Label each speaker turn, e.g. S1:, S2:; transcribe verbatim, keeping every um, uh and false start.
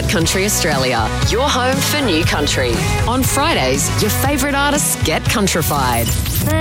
S1: Country Australia, your home for new country. On Fridays, your favourite artists get countrified.